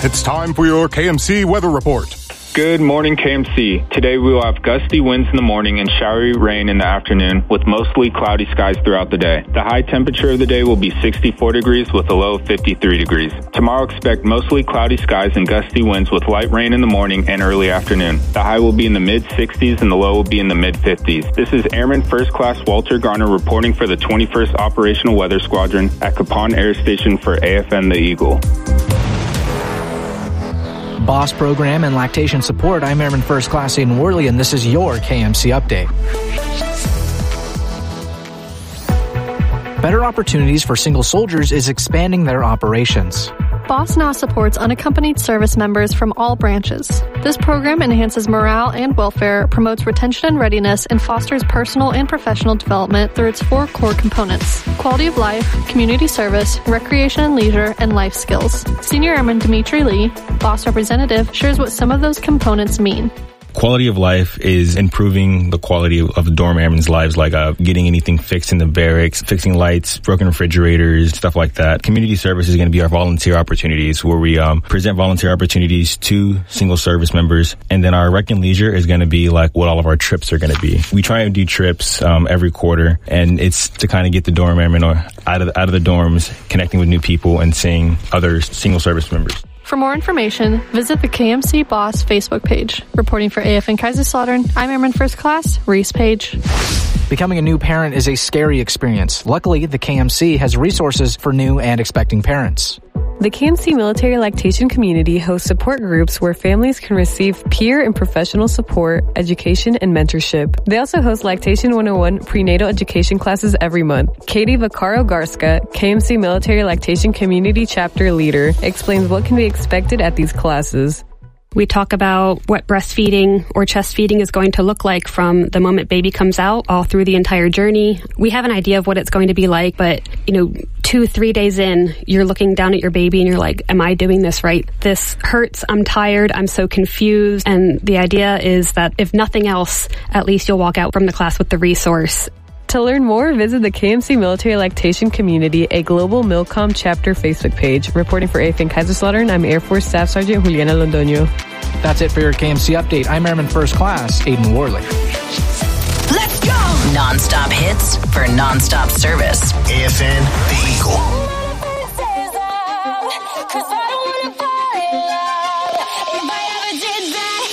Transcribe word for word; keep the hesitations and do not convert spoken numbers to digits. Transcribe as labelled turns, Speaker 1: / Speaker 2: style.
Speaker 1: It's time for your K M C weather report.
Speaker 2: Good morning, K M C. Today we will have gusty winds in the morning and showery rain in the afternoon with mostly cloudy skies throughout the day. The high temperature of the day will be sixty-four degrees with a low of fifty-three degrees. Tomorrow expect mostly cloudy skies and gusty winds with light rain in the morning and early afternoon. The high will be in the mid sixties and the low will be in the mid fifties. This is Airman First Class Walter Garner reporting for the twenty-first Operational Weather Squadron at Capon Air Station for A F N The Eagle.
Speaker 3: Boss Program and Lactation Support. I'm Airman First Class Aiden Worley, and this is your K M C Update. Better Opportunities for Single Soldiers is expanding their operations.
Speaker 4: Boss now supports unaccompanied service members from all branches. This program enhances morale and welfare, promotes retention and readiness, and fosters personal and professional development through its four core components: quality of life, community service, recreation and leisure, and life skills. Senior Airman Dimitri Lee, Boss Representative, shares what some of those components mean.
Speaker 5: Quality of life is improving the quality of the dorm airmen's lives, like uh, getting anything fixed in the barracks, fixing lights, broken refrigerators, stuff like that. Community service is going to be our volunteer opportunities, where we um, present volunteer opportunities to single service members. And then our rec and leisure is going to be like what all of our trips are going to be. We try and do trips um, every quarter, and it's to kind of get the dorm airmen out of, out of the dorms, connecting with new people and seeing other single service members.
Speaker 4: For more information, visit the K M C Boss Facebook page. Reporting for A F N Kaiserslautern, I'm Airman First Class, Reese Page.
Speaker 3: Becoming a new parent is a scary experience. Luckily, the K M C has resources for new and expecting parents.
Speaker 6: The K M C Military Lactation Community hosts support groups where families can receive peer and professional support, education, and mentorship. They also host Lactation one oh one prenatal education classes every month. Katie Vaccaro-Garska, K M C Military Lactation Community Chapter Leader, explains what can be expected at these classes.
Speaker 7: We talk about what breastfeeding or chest feeding is going to look like from the moment baby comes out all through the entire journey. We have an idea of what it's going to be like, but, you know, two, three days in, you're looking down at your baby and you're like, am I doing this right? This hurts. I'm tired. I'm so confused. And the idea is that if nothing else, at least you'll walk out from the class with the resource.
Speaker 6: To learn more, visit the K M C Military Lactation Community, a global MILCOM chapter Facebook page. Reporting for A F N Kaiserslautern, I'm Air Force Staff Sergeant Juliana Londoño.
Speaker 3: That's it for your K M C Update. I'm Airman First Class Aiden Worley.
Speaker 8: Let's go! Non-stop hits for non-stop service. A F N The Eagle.